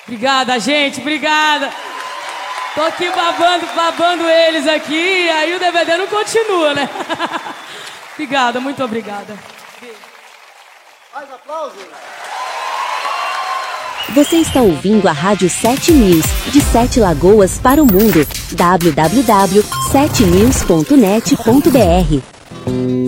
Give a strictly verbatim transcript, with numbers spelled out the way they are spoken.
Obrigada, gente, obrigada. Tô aqui babando, babando eles aqui, aí o D V D não continua, né? Obrigada, muito obrigada. Mais aplausos. Você está ouvindo a Rádio sete News, de Sete Lagoas para o mundo. w w w ponto sete news ponto net ponto b r